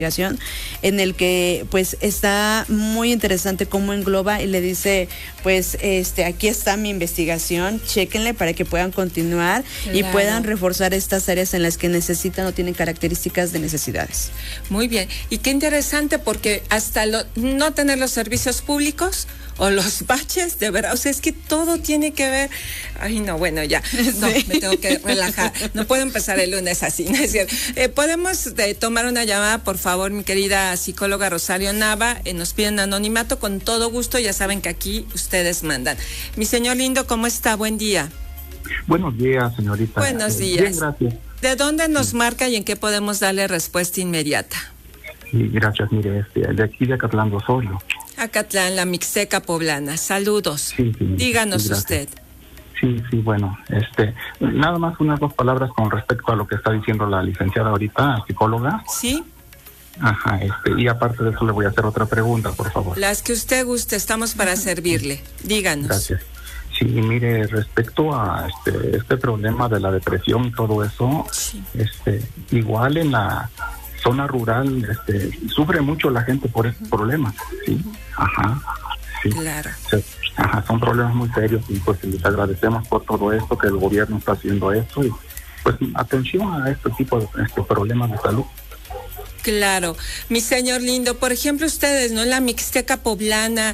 en el que pues está muy interesante cómo engloba y le dice pues aquí está mi investigación, chéquenle para que puedan continuar y puedan reforzar estas áreas en las que necesitan o tienen características de necesidades. Muy bien, y qué interesante porque hasta no tener los servicios públicos o los baches, de verdad, o sea, es que todo tiene que ver. Ay, no, bueno, ya, no, sí. Me tengo que relajar, no puedo empezar el lunes así, ¿no es cierto? ¿Podemos tomar una llamada, por favor, mi querida psicóloga Rosario Nava? Nos piden anonimato, con todo gusto, ya saben que aquí ustedes mandan. Mi señor lindo, ¿cómo está? Buen día. Buenos días, señorita. Buenos días. Bien, gracias. ¿De dónde nos marca y en qué podemos darle respuesta inmediata? Sí, gracias, mire, de aquí de Acatlán de Osorio. Acatlán, la Mixteca poblana. Saludos. Sí, díganos sí, usted. Sí, bueno, nada más unas 2 palabras con respecto a lo que está diciendo la licenciada ahorita, psicóloga. Sí. Ajá, y aparte de eso le voy a hacer otra pregunta, por favor. Las que usted guste, estamos para servirle. Díganos. Gracias. Sí, mire, respecto a este problema de la depresión y todo eso, sí. Igual en la zona rural, sufre mucho la gente por ese problema, ¿sí? Ajá, sí. Claro. Ajá, son problemas muy serios y pues les agradecemos por todo esto, que el gobierno está haciendo esto y pues atención a este tipo de problemas de salud. Claro, mi señor lindo, por ejemplo ustedes, ¿no? La Mixteca poblana,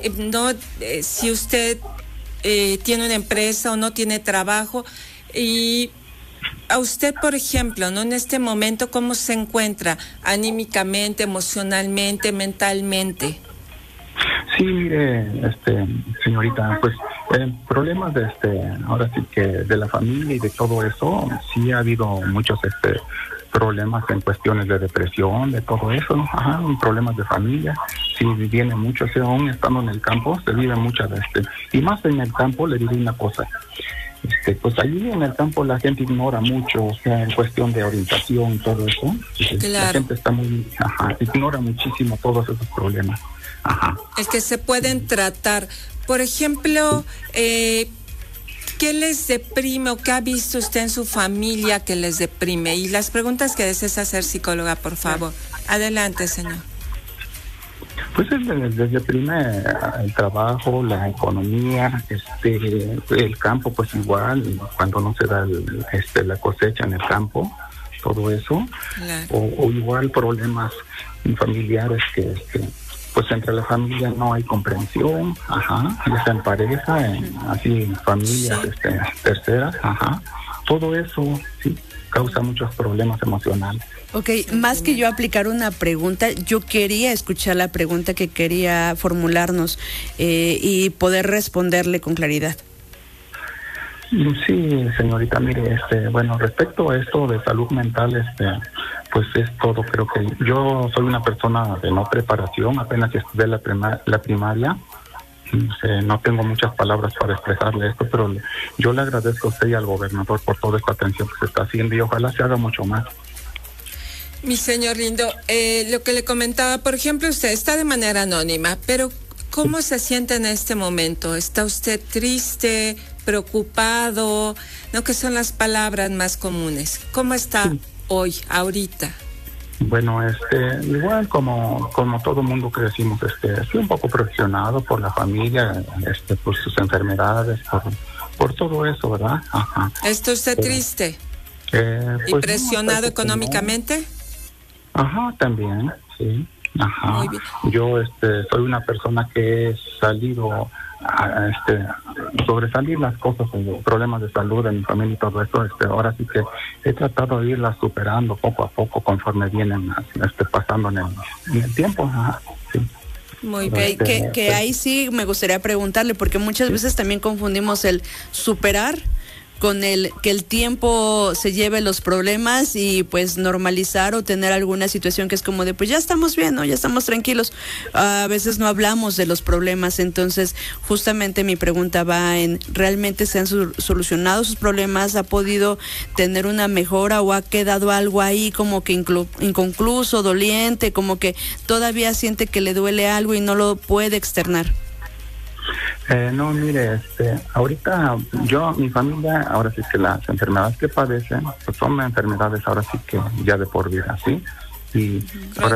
si usted tiene una empresa o no tiene trabajo y a usted, por ejemplo, ¿no? En este momento, ¿cómo se encuentra anímicamente, emocionalmente, mentalmente? Sí, mire, señorita, pues problemas ahora sí que de la familia y de todo eso, sí ha habido muchos problemas en cuestiones de depresión, de todo eso, ¿no? Ajá, problemas de familia, sí viene mucho, o sea, aún estando en el campo, se vive muchas y más en el campo, le diré una cosa, pues allí en el campo la gente ignora mucho, o sea, en cuestión de orientación y todo eso, claro. La gente está ignora muchísimo todos esos problemas. Ajá. Es que se pueden tratar. Por ejemplo, ¿qué les deprime o qué ha visto usted en su familia que les deprime? Y las preguntas que desees hacer, psicóloga, por favor. Adelante, señor. Pues les deprime el trabajo, la economía, el campo, pues igual, cuando no se da la cosecha en el campo, todo eso. Claro. O igual problemas familiares que pues entre la familia no hay comprensión, ya sea en pareja, así en familias sí. Terceras, todo eso sí causa muchos problemas emocionales. Ok, más que yo aplicar una pregunta, yo quería escuchar la pregunta que quería formularnos y poder responderle con claridad. Sí, señorita, mire, bueno, respecto a esto de salud mental, pues es todo. Creo que yo soy una persona de no preparación, apenas estudié la primaria. No tengo muchas palabras para expresarle esto, pero yo le agradezco a usted y al gobernador por toda esta atención que se está haciendo y ojalá se haga mucho más. Mi señor lindo, lo que le comentaba, por ejemplo, usted está de manera anónima, pero ¿cómo se siente en este momento? ¿Está usted triste, preocupado? ¿No? ¿Qué son las palabras más comunes? ¿Cómo está hoy, ahorita? Bueno, igual como todo mundo que decimos, estoy un poco presionado por la familia, por sus enfermedades, por todo eso, ¿verdad? Ajá. ¿Está usted triste? ¿Y pues presionado económicamente? Ajá, también, sí. Ajá. Muy bien. Yo soy una persona que he salido a sobresalir las cosas, problemas de salud en mi familia y todo esto. Ahora sí que he tratado de irlas superando poco a poco conforme vienen pasando en el tiempo. Ajá, sí. Muy bien, que ahí sí me gustaría preguntarle, porque muchas veces también confundimos el superar con que el tiempo se lleve los problemas y pues normalizar o tener alguna situación que es como de pues ya estamos bien, ¿no? Ya estamos tranquilos. A veces no hablamos de los problemas, entonces justamente mi pregunta va en ¿realmente se han solucionado sus problemas? ¿Ha podido tener una mejora o ha quedado algo ahí como que inconcluso, doliente, como que todavía siente que le duele algo y no lo puede externar? No, mire, ahorita mi familia, ahora sí que las enfermedades que padecen, pues son enfermedades ahora sí que ya de por vida, ¿sí? Y ahora